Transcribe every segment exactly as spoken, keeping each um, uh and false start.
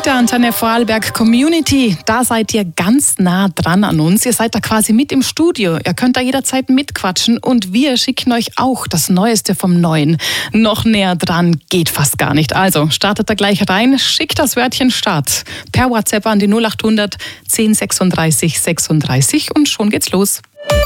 mit der Antenne Vorarlberg Community. Da seid ihr ganz nah dran an uns. Ihr seid da quasi mit im Studio. Ihr könnt da jederzeit mitquatschen und wir schicken euch auch das Neueste vom Neuen. Noch näher dran geht fast gar nicht. Also startet da gleich rein, schickt das Wörtchen Start per WhatsApp an die null acht hundert zehn sechsunddreißig sechsunddreißig und schon geht's los.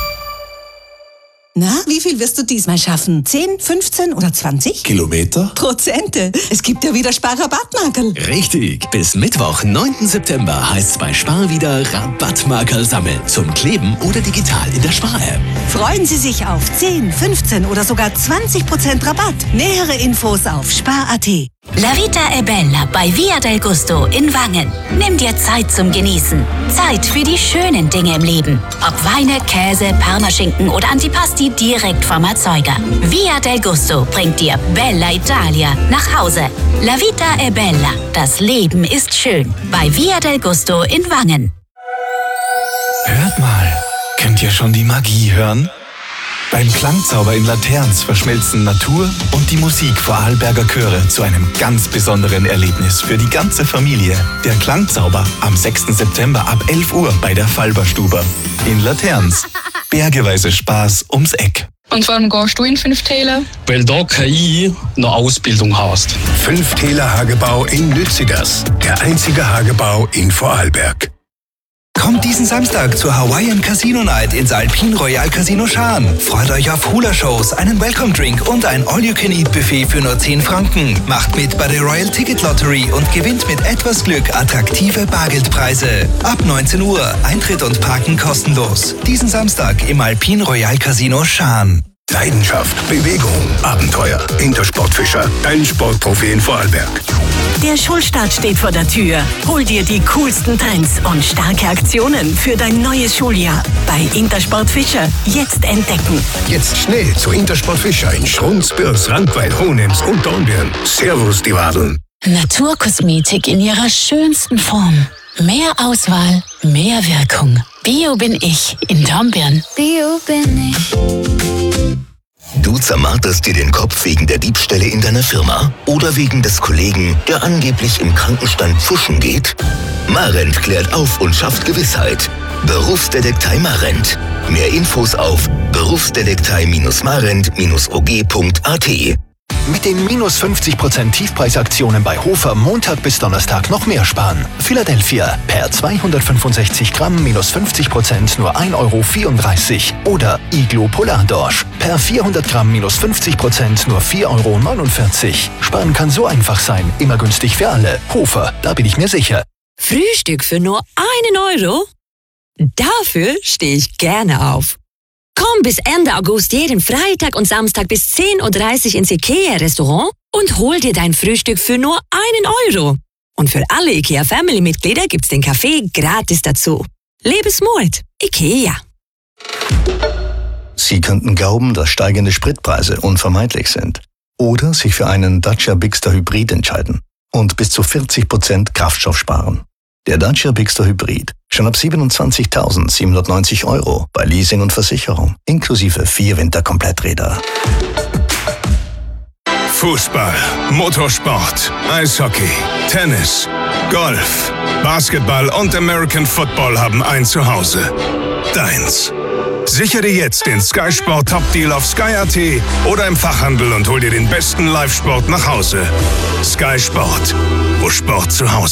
Na, wie viel wirst du diesmal schaffen? zehn, fünfzehn oder zwanzig? Kilometer? Prozente. Es gibt ja wieder Spar-Rabattmarkerl. Richtig. Bis Mittwoch, neunten September heißt es bei Spar wieder Rabattmarkerl sammeln. Zum Kleben oder digital in der Spar-App. Freuen Sie sich auf zehn, fünfzehn oder sogar zwanzig Prozent Rabatt. Nähere Infos auf spar punkt at. La Vita è Bella bei Via del Gusto in Wangen. Nimm dir Zeit zum Genießen. Zeit für die schönen Dinge im Leben. Ob Weine, Käse, Parmaschinken oder Antipasti direkt vom Erzeuger. Via del Gusto bringt dir Bella Italia nach Hause. La Vita è Bella. Das Leben ist schön. Bei Via del Gusto in Wangen. Hört mal. Könnt ihr schon die Magie hören? Beim Klangzauber in Laterns verschmelzen Natur und die Musik Vorarlberger Chöre zu einem ganz besonderen Erlebnis für die ganze Familie. Der Klangzauber am sechsten September ab elf Uhr bei der Falberstube. In Laterns. Bergeweise Spaß ums Eck. Und warum gehst du in Fünftäler? Weil da K I eine Ausbildung hast. Fünftäler Hagebau in Lützigers. Der einzige Hagebau in Vorarlberg. Kommt diesen Samstag zur Hawaiian Casino Night ins Alpine Royal Casino Schaan. Freut euch auf Hula-Shows, einen Welcome-Drink und ein All-You-Can-Eat-Buffet für nur zehn Franken. Macht mit bei der Royal Ticket Lottery und gewinnt mit etwas Glück attraktive Bargeldpreise. Ab neunzehn Uhr, Eintritt und Parken kostenlos. Diesen Samstag im Alpine Royal Casino Schaan. Leidenschaft, Bewegung, Abenteuer. Intersportfischer, dein Sportprofi in Vorarlberg. Der Schulstart steht vor der Tür. Hol dir die coolsten Trends und starke Aktionen für dein neues Schuljahr. Bei Intersport Fischer jetzt entdecken. Jetzt schnell zu Intersport Fischer in Schrunz, Bürs, Rankweil, Hohenems und Dornbirn. Servus, die Wadeln. Naturkosmetik in ihrer schönsten Form. Mehr Auswahl, mehr Wirkung. Bio bin ich in Dornbirn. Bio bin ich. Du zermarterst dir den Kopf wegen der Diebstähle in deiner Firma oder wegen des Kollegen, der angeblich im Krankenstand pfuschen geht? Marent klärt auf und schafft Gewissheit. Berufsdetektei Marent. Mehr Infos auf berufsdetektei Marent O G punkt a t. Mit den minus fünfzig Prozent Tiefpreisaktionen bei Hofer Montag bis Donnerstag noch mehr sparen. Philadelphia per zweihundertfünfundsechzig Gramm minus fünfzig Prozent nur ein Euro vierunddreißig. Oder Iglo Polardorsch per vierhundert Gramm minus fünfzig Prozent nur vier Euro neunundvierzig. Sparen kann so einfach sein, immer günstig für alle. Hofer, da bin ich mir sicher. Frühstück für nur einen Euro? Dafür stehe ich gerne auf. Komm bis Ende August jeden Freitag und Samstag bis zehn Uhr dreißig ins IKEA-Restaurant und hol dir dein Frühstück für nur einen Euro. Und für alle IKEA-Family-Mitglieder gibt's den Kaffee gratis dazu. Lebensmut. IKEA. Sie könnten glauben, dass steigende Spritpreise unvermeidlich sind. Oder sich für einen Dacia Bigster Hybrid entscheiden und bis zu vierzig Prozent Kraftstoff sparen. Der Dacia Bigster Hybrid schon ab siebenundzwanzigtausendsiebenhundertneunzig Euro bei Leasing und Versicherung, inklusive vier Winterkompletträder. Fußball, Motorsport, Eishockey, Tennis, Golf, Basketball und American Football haben ein Zuhause. Deins. Sichere jetzt den Sky Sport Top Deal auf Sky punkt at oder im Fachhandel und hol dir den besten Live-Sport nach Hause. Sky Sport, wo Sport zu Hause